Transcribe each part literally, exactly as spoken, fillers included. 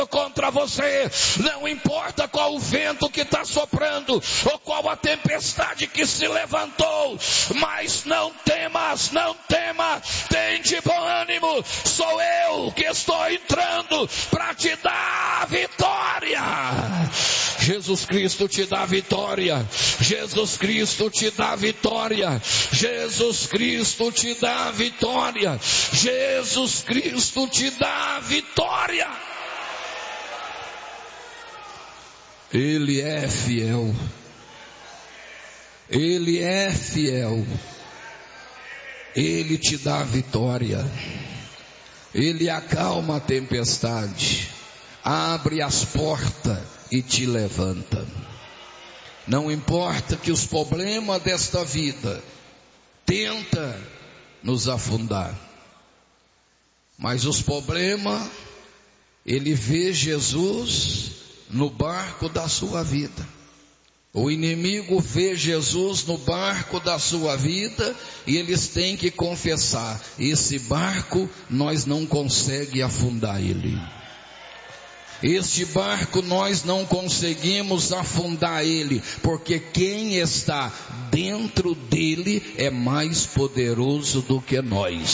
contra você, não importa qual o vento que está soprando, ou qual a tempestade que se levantou, mas não temas, não temas, tem de bom ânimo, sou eu que estou entrando para te dar a vitória. Jesus Cristo te dá vitória, Jesus Cristo te dá vitória, Jesus Cristo te dá vitória, Jesus Cristo te dá vitória. Ele é fiel, Ele é fiel, Ele te dá vitória, Ele acalma a tempestade, abre as portas e te levanta. Não importa que os problemas desta vida tenta nos afundar, mas os problemas, ele vê Jesus no barco da sua vida. O inimigo vê Jesus no barco da sua vida e eles têm que confessar: esse barco nós não conseguimos afundar ele. Este barco nós não conseguimos afundar ele, porque quem está dentro dele é mais poderoso do que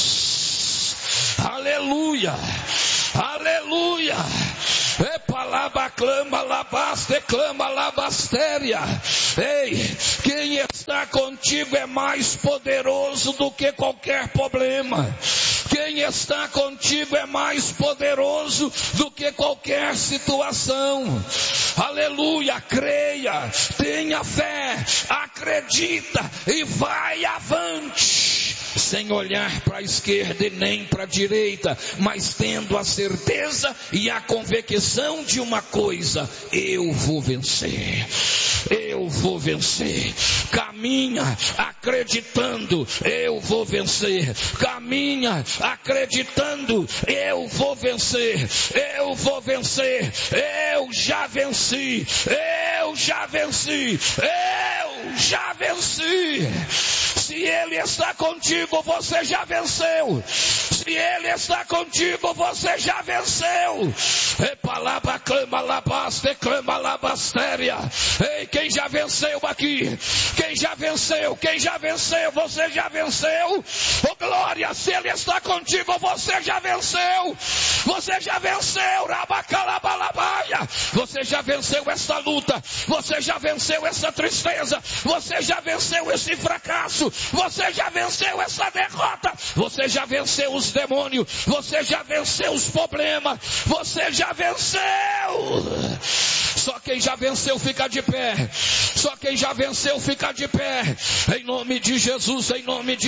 nós. Aleluia, aleluia. Epalaba clama labaste clama labastéria. Ei, quem está contigo é mais poderoso do que qualquer problema. Quem está contigo é mais poderoso do que qualquer situação. Aleluia, creia, tenha fé, acredita e vai avante, sem olhar para a esquerda e nem para a direita, mas tendo a certeza e a convicção de uma coisa: eu vou vencer, eu vou vencer. Caminha acreditando, eu vou vencer. Caminha acreditando, eu vou vencer, eu vou vencer, eu já venci, eu já venci, eu já venci. Se Ele está contigo, você já venceu. Se Ele está contigo, você já venceu. Epalaba clama labaste clama labastéria. Ei, quem já venceu aqui? Quem já venceu? Quem já venceu? Você já venceu? Oh glória, se Ele está contigo, você já venceu. Você já venceu. Rabacalabalabaia. Você já venceu essa luta. Você já venceu essa tristeza. Você já venceu esse fracasso. Você já venceu essa derrota. Você já venceu os demônios. Você já venceu os problemas. Você já venceu. Só quem já venceu fica de pé. Só quem já venceu fica de pé. Em nome de Jesus, em nome de